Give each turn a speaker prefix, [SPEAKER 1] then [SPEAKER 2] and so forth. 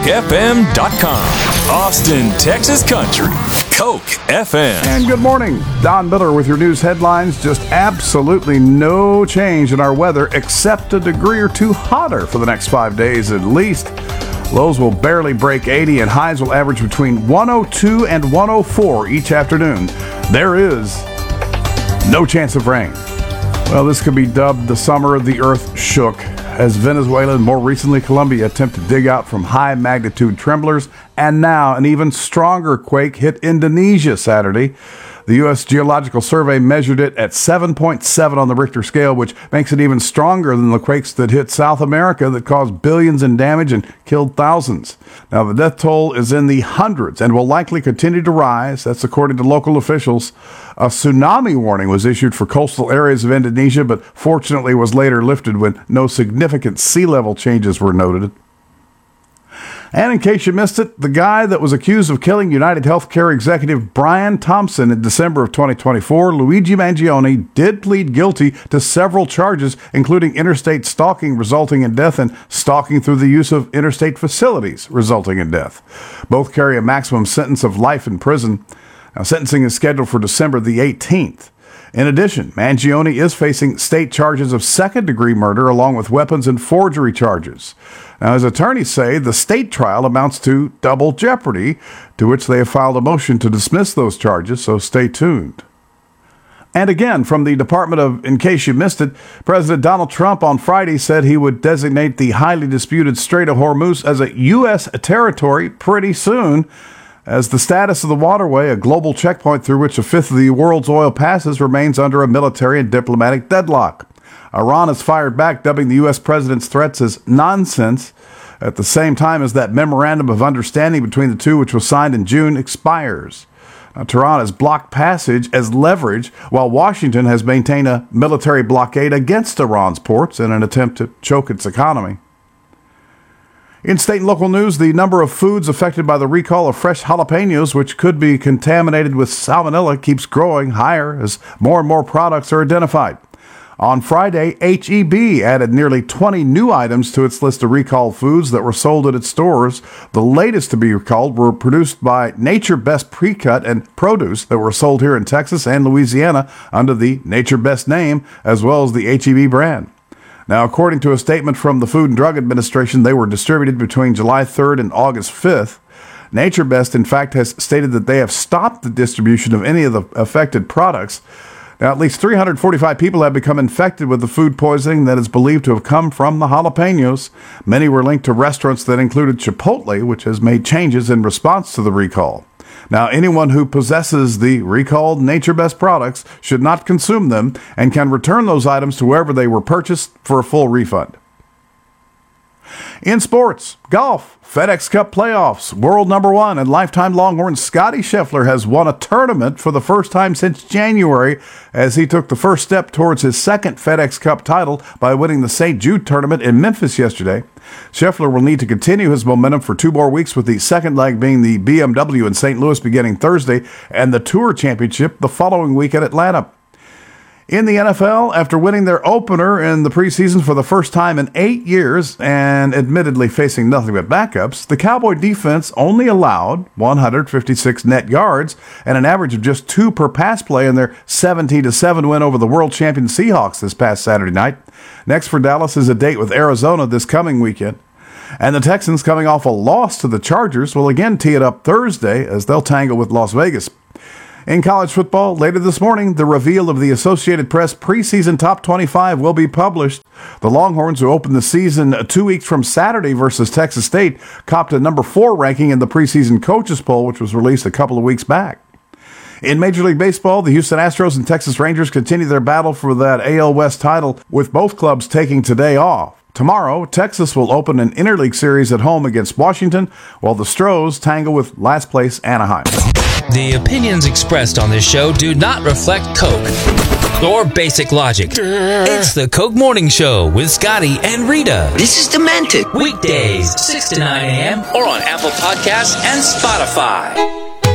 [SPEAKER 1] CokeFM.com. Austin, Texas Country. Coke FM.
[SPEAKER 2] And good morning. Don Miller with your news headlines. Just absolutely no change in our weather except a degree or two hotter for the next 5 days at least. Lows will barely break 80 and highs will average between 102 and 104 each afternoon. There is no chance of rain. Well, this could be dubbed the summer the earth shook as Venezuela and more recently Colombia attempt to dig out from high magnitude tremblers, and now an even stronger quake hit Indonesia Saturday. The U.S. Geological Survey measured it at 7.7 on the Richter scale, which makes it even stronger than the quakes that hit South America that caused billions in damage and killed thousands. Now, the death toll is in the hundreds and will likely continue to rise. That's according to local officials. A tsunami warning was issued for coastal areas of Indonesia, but fortunately was later lifted when no significant sea level changes were noted. And in case you missed it, the guy that was accused of killing United Healthcare executive Brian Thompson in December of 2024, Luigi Mangione, did plead guilty to several charges, including interstate stalking resulting in death and stalking through the use of interstate facilities resulting in death. Both carry a maximum sentence of life in prison. Now, sentencing is scheduled for December the 18th. In addition, Mangione is facing state charges of second-degree murder along with weapons and forgery charges. Now, his attorneys say the state trial amounts to double jeopardy, to which they have filed a motion to dismiss those charges, so stay tuned. And again, from the Department of, in case you missed it, President Donald Trump on Friday said he would designate the highly disputed Strait of Hormuz as a U.S. territory pretty soon, as the status of the waterway, a global checkpoint through which a fifth of the world's oil passes, remains under a military and diplomatic deadlock. Iran has fired back, dubbing the U.S. president's threats as nonsense, at the same time as that memorandum of understanding between the two, which was signed in June, expires. Now, Tehran has blocked passage as leverage, while Washington has maintained a military blockade against Iran's ports in an attempt to choke its economy. In state and local news, the number of foods affected by the recall of fresh jalapenos, which could be contaminated with salmonella, keeps growing higher as more and more products are identified. On Friday, H-E-B added nearly 20 new items to its list of recalled foods that were sold at its stores. The latest to be recalled were produced by Nature Best Pre-Cut and produce that were sold here in Texas and Louisiana under the Nature Best name, as well as the H-E-B brand. Now, according to a statement from the Food and Drug Administration, they were distributed between July 3rd and August 5th. Nature Best, in fact, has stated that they have stopped the distribution of any of the affected products. Now, at least 345 people have become infected with the food poisoning that is believed to have come from the jalapenos. Many were linked to restaurants that included Chipotle, which has made changes in response to the recall. Now, anyone who possesses the recalled Nature Best products should not consume them and can return those items to wherever they were purchased for a full refund. In sports, golf, FedEx Cup playoffs, world number one and lifetime Longhorn Scotty Scheffler has won a tournament for the first time since January as he took the first step towards his second FedEx Cup title by winning the St. Jude tournament in Memphis yesterday. Scheffler will need to continue his momentum for 2 more weeks, with the second leg being the BMW in St. Louis beginning Thursday and the Tour Championship the following week at Atlanta. In the NFL, after winning their opener in the preseason for the first time in 8 years and admittedly facing nothing but backups, the Cowboy defense only allowed 156 net yards and an average of just 2 per pass play in their 17-7 win over the world champion Seahawks this past Saturday night. Next for Dallas is a date with Arizona this coming weekend. And the Texans, coming off a loss to the Chargers, will again tee it up Thursday as they'll tangle with Las Vegas. In college football, later this morning, the reveal of the Associated Press preseason top 25 will be published. The Longhorns, who opened the season 2 weeks from Saturday versus Texas State, copped a number 4 ranking in the preseason coaches poll, which was released a couple of weeks back. In Major League Baseball, the Houston Astros and Texas Rangers continue their battle for that AL West title, with both clubs taking today off. Tomorrow, Texas will open an interleague series at home against Washington, while the Stros tangle with last place Anaheim.
[SPEAKER 3] The opinions expressed on this show do not reflect Coke or Basic Logic. It's the Coke Morning Show with Scotty and Rita.
[SPEAKER 4] This is demented.
[SPEAKER 3] Weekdays, 6 to 9 a.m. or on Apple Podcasts and Spotify.